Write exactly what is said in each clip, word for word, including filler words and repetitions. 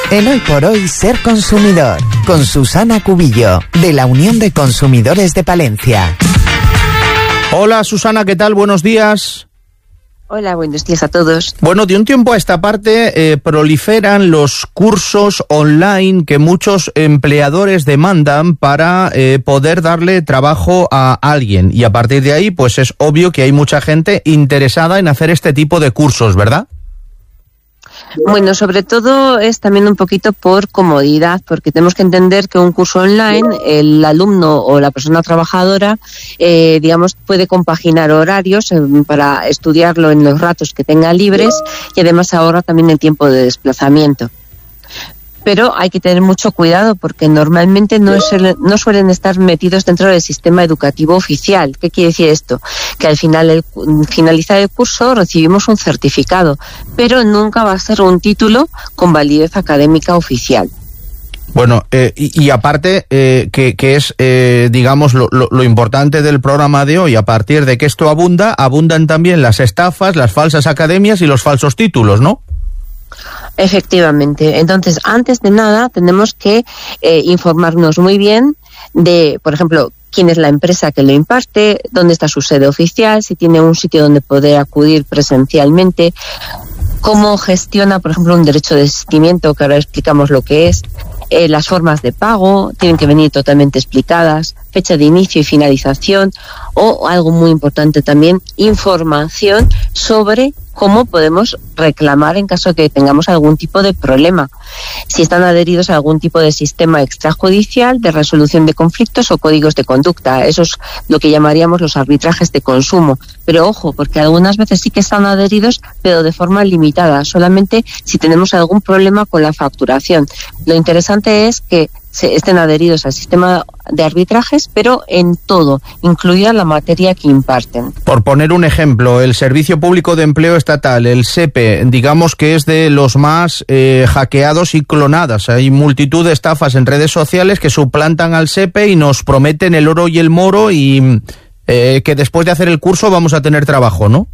En Hoy por Hoy Ser Consumidor, con Susana Cubillo, de la Unión de Consumidores de Palencia. Hola Susana, ¿qué tal? Buenos días. Hola, buenos días a todos. Bueno, de un tiempo a esta parte eh, proliferan los cursos online que muchos empleadores demandan para eh, poder darle trabajo a alguien. Y a partir de ahí, pues es obvio que hay mucha gente interesada en hacer este tipo de cursos, ¿verdad? Bueno, sobre todo es también un poquito por comodidad, porque tenemos que entender que un curso online, el alumno o la persona trabajadora, eh, digamos, puede compaginar horarios eh, para estudiarlo en los ratos que tenga libres y además ahorra también el tiempo de desplazamiento. Pero hay que tener mucho cuidado porque normalmente no, es, no suelen estar metidos dentro del sistema educativo oficial. ¿Qué quiere decir esto? Que al final, el, finalizar el curso recibimos un certificado, pero nunca va a ser un título con validez académica oficial. Bueno, eh, y, y aparte, eh, que, que es, eh, digamos, lo, lo, lo importante del programa de hoy, a partir de que esto abunda, abundan también las estafas, las falsas academias y los falsos títulos, ¿no? Efectivamente. Entonces, antes de nada, tenemos que eh, informarnos muy bien de, por ejemplo, quién es la empresa que lo imparte, dónde está su sede oficial, si tiene un sitio donde poder acudir presencialmente, cómo gestiona, por ejemplo, un derecho de desistimiento, que ahora explicamos lo que es, eh, las formas de pago, tienen que venir totalmente explicadas, fecha de inicio y finalización, o algo muy importante también, información sobre cómo podemos reclamar en caso de que tengamos algún tipo de problema. Si están adheridos a algún tipo de sistema extrajudicial de resolución de conflictos o códigos de conducta. Eso es lo que llamaríamos los arbitrajes de consumo. Pero ojo, porque algunas veces sí que están adheridos, pero de forma limitada, solamente si tenemos algún problema con la facturación. Lo interesante es que se estén adheridos al sistema de arbitrajes, pero en todo, incluida la materia que imparten. Por poner un ejemplo, el Servicio Público de Empleo Estatal, el S E P E, digamos que es de los más eh, hackeados y clonados. Hay multitud de estafas en redes sociales que suplantan al S E P E y nos prometen el oro y el moro y eh, que después de hacer el curso vamos a tener trabajo, ¿no?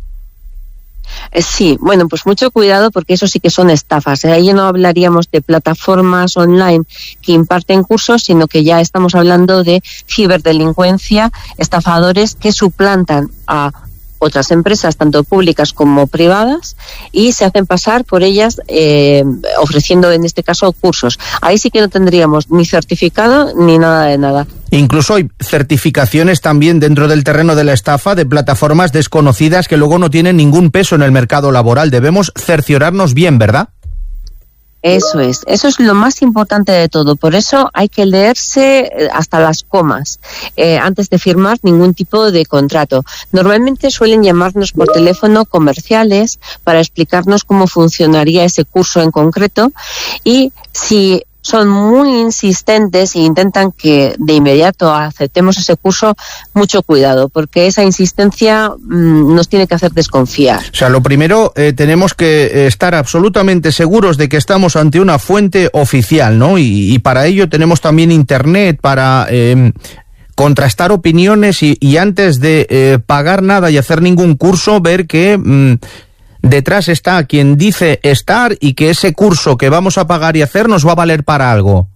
Sí, bueno, pues mucho cuidado porque eso sí que son estafas. Ahí no hablaríamos de plataformas online que imparten cursos, sino que ya estamos hablando de ciberdelincuencia, estafadores que suplantan a otras empresas, tanto públicas como privadas, y se hacen pasar por ellas eh, ofreciendo, en este caso, cursos. Ahí sí que no tendríamos ni certificado ni nada de nada. Incluso hay certificaciones también dentro del terreno de la estafa de plataformas desconocidas que luego no tienen ningún peso en el mercado laboral. Debemos cerciorarnos bien, ¿verdad? Eso es, eso es lo más importante de todo. Por eso hay que leerse hasta las comas eh, antes de firmar ningún tipo de contrato. Normalmente suelen llamarnos por teléfono comerciales para explicarnos cómo funcionaría ese curso en concreto, y si son muy insistentes e intentan que de inmediato aceptemos ese curso, mucho cuidado, porque esa insistencia mmm, nos tiene que hacer desconfiar. O sea, lo primero, eh, tenemos que estar absolutamente seguros de que estamos ante una fuente oficial, ¿no? Y, y para ello tenemos también Internet para eh, contrastar opiniones y, y antes de eh, pagar nada y hacer ningún curso, ver que Mmm, detrás está quien dice estar y que ese curso que vamos a pagar y hacer nos va a valer para algo.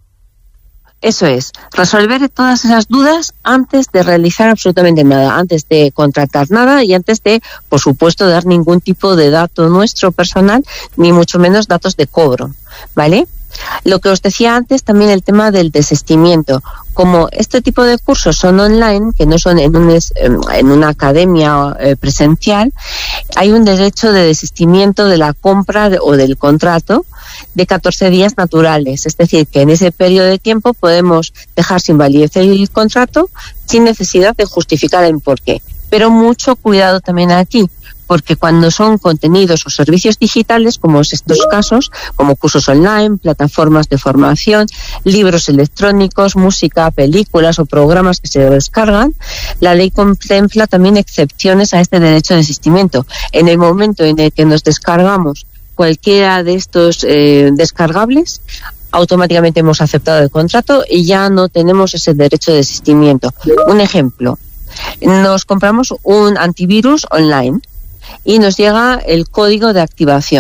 Eso es, resolver todas esas dudas antes de realizar absolutamente nada, antes de contratar nada y antes de, por supuesto, dar ningún tipo de dato nuestro personal, ni mucho menos datos de cobro, ¿vale? Lo que os decía antes, también el tema del desistimiento. Como este tipo de cursos son online, que no son en, un, en una academia eh, presencial, hay un derecho de desistimiento de la compra de, o del contrato de catorce días naturales. Es decir, que en ese periodo de tiempo podemos dejar sin validez el contrato sin necesidad de justificar el porqué. Pero mucho cuidado también aquí, porque cuando son contenidos o servicios digitales, como es estos casos, como cursos online, plataformas de formación, libros electrónicos, música, películas o programas que se descargan, la ley contempla también excepciones a este derecho de desistimiento. En el momento en el que nos descargamos cualquiera de estos eh, descargables, automáticamente hemos aceptado el contrato y ya no tenemos ese derecho de desistimiento. Un ejemplo, nos compramos un antivirus online y nos llega el código de activación.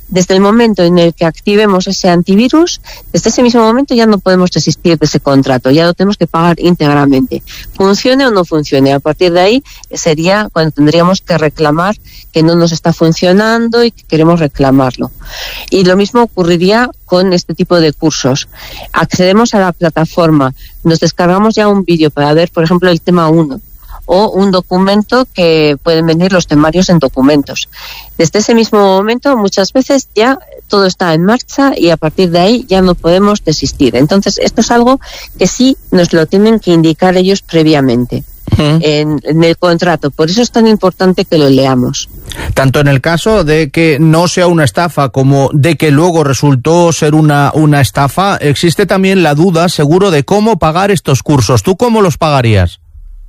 desde el momento en el que activemos ese antivirus, desde ese mismo momento ya no podemos desistir de ese contrato, ya lo tenemos que pagar íntegramente. Funcione o no funcione, a partir de ahí sería cuando tendríamos que reclamar que no nos está funcionando y que queremos reclamarlo. Y lo mismo ocurriría con este tipo de cursos. Accedemos a la plataforma, nos descargamos ya un vídeo para ver, por ejemplo, el tema uno, o un documento, que pueden venir los temarios en documentos. Desde ese mismo momento, muchas veces ya todo está en marcha y a partir de ahí ya no podemos desistir. Entonces, esto es algo que sí nos lo tienen que indicar ellos previamente. Uh-huh. en, en el contrato. Por eso es tan importante que lo leamos. Tanto en el caso de que no sea una estafa como de que luego resultó ser una, una estafa, existe también la duda, seguro, de cómo pagar estos cursos. ¿Tú cómo los pagarías?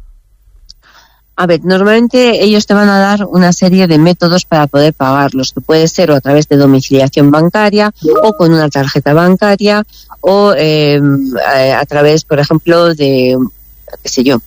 A ver, normalmente ellos te van a dar una serie de métodos para poder pagarlos, que puede ser o a través de domiciliación bancaria o con una tarjeta bancaria o eh, a través, por ejemplo, de, qué sé yo,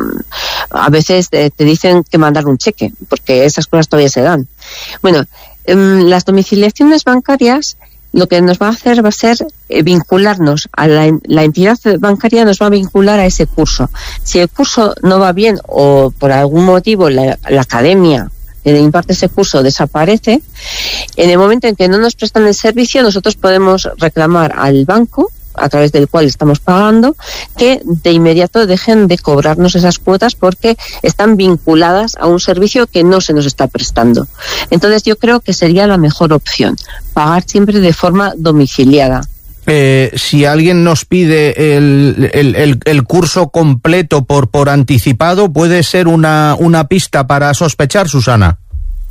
a veces te dicen que mandar un cheque, porque esas cosas todavía se dan. Bueno, las domiciliaciones bancarias lo que nos va a hacer va a ser vincularnos a la, la entidad bancaria, nos va a vincular a ese curso. Si el curso no va bien o por algún motivo la, la academia que imparte ese curso desaparece, en el momento en que no nos prestan el servicio, nosotros podemos reclamar al banco a través del cual estamos pagando, que de inmediato dejen de cobrarnos esas cuotas porque están vinculadas a un servicio que no se nos está prestando. Entonces yo creo que sería la mejor opción, pagar siempre de forma domiciliada. Eh, si alguien nos pide el, el, el, el curso completo por, por anticipado, ¿puede ser una, una pista para sospechar, Susana?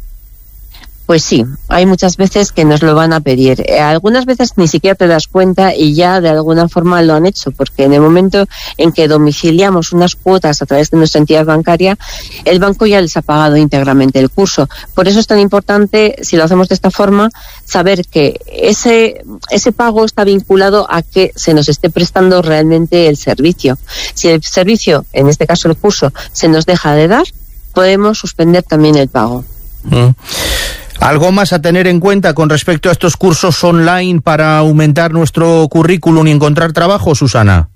Pues sí, hay muchas veces que nos lo van a pedir. Eh, algunas veces ni siquiera te das cuenta y ya de alguna forma lo han hecho, porque en el momento en que domiciliamos unas cuotas a través de nuestra entidad bancaria, el banco ya les ha pagado íntegramente el curso. Por eso es tan importante, si lo hacemos de esta forma, saber que ese, ese pago está vinculado a que se nos esté prestando realmente el servicio. Si el servicio, en este caso el curso, se nos deja de dar, podemos suspender también el pago. Mm. ¿Algo más a tener en cuenta con respecto a estos cursos online para aumentar nuestro currículum y encontrar trabajo, Susana?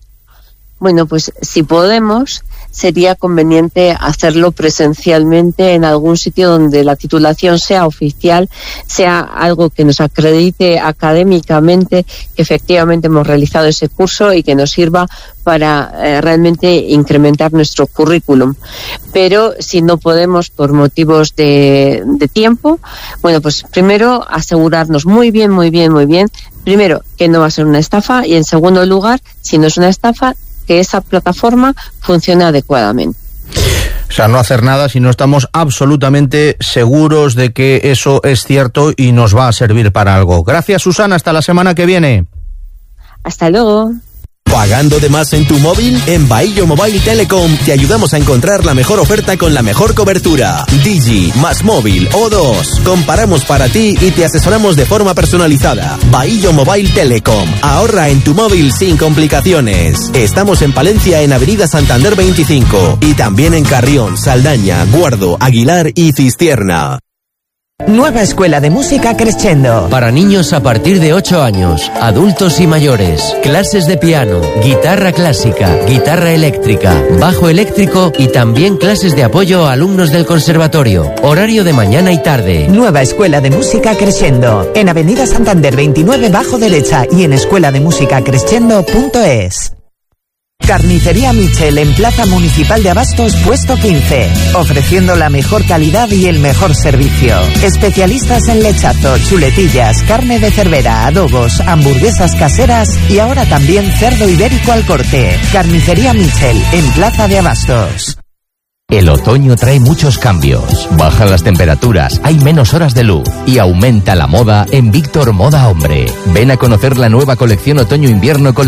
Bueno, pues si podemos, sería conveniente hacerlo presencialmente en algún sitio donde la titulación sea oficial, sea algo que nos acredite académicamente que efectivamente hemos realizado ese curso y que nos sirva para eh, realmente incrementar nuestro currículum. Pero si no podemos por motivos de, de tiempo, bueno, pues primero asegurarnos muy bien, muy bien, muy bien, primero que no va a ser una estafa y en segundo lugar, si no es una estafa, que esa plataforma funcione adecuadamente. O sea, no hacer nada si no estamos absolutamente seguros de que eso es cierto y nos va a servir para algo. Gracias, Susana, hasta la semana que viene. Hasta luego. ¿Pagando de más en tu móvil? En Bahillo Mobile Telecom te ayudamos a encontrar la mejor oferta con la mejor cobertura. Digi, Más Móvil, O dos. Comparamos para ti y te asesoramos de forma personalizada. Bahillo Mobile Telecom. Ahorra en tu móvil sin complicaciones. Estamos en Palencia, en Avenida Santander veinticinco. Y también en Carrión, Saldaña, Guardo, Aguilar y Cistierna. Nueva Escuela de Música Crescendo. Para niños a partir de ocho años, adultos y mayores. Clases de piano, guitarra clásica, guitarra eléctrica, bajo eléctrico y también clases de apoyo a alumnos del conservatorio. Horario de mañana y tarde. Nueva Escuela de Música Crescendo. En Avenida Santander veintinueve bajo derecha y en escuela de música crescendo punto es. Carnicería Michel en Plaza Municipal de Abastos, puesto quince, ofreciendo la mejor calidad y el mejor servicio. Especialistas en lechazo, chuletillas, carne de cervera, adobos, hamburguesas caseras y ahora también cerdo ibérico al corte. Carnicería Michel en Plaza de Abastos. El otoño trae muchos cambios. Bajan las temperaturas, hay menos horas de luz y aumenta la moda en Víctor Moda Hombre. Ven a conocer la nueva colección otoño-invierno con